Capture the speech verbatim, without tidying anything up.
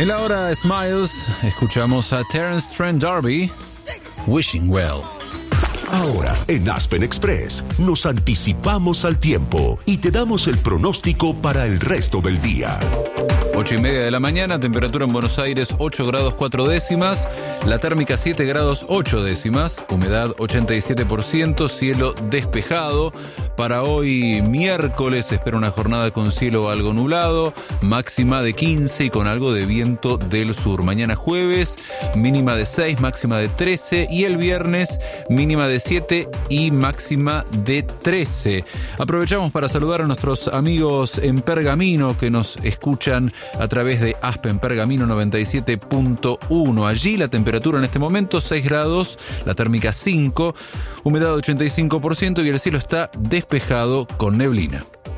En la hora Smiles, escuchamos a Terence Trent D'Arby, Wishing Well. Ahora, en Aspen Express, nos anticipamos al tiempo y te damos el pronóstico para el resto del día. Ocho y media de la mañana, temperatura en Buenos Aires ocho grados cuatro décimas, la térmica siete grados ocho décimas, humedad ochenta y siete por ciento, cielo despejado. Para hoy miércoles se espera una jornada con cielo algo nublado, máxima de quince y con algo de viento del sur. Mañana jueves, mínima de seis, máxima de trece, y el viernes mínima de siete y máxima de trece. Aprovechamos para saludar a nuestros amigos en Pergamino que nos escuchan a través de Aspen Pergamino noventa y siete punto uno. Allí la temperatura en este momento seis grados, la térmica cinco, humedad ochenta y cinco por ciento y el cielo está despejado con neblina.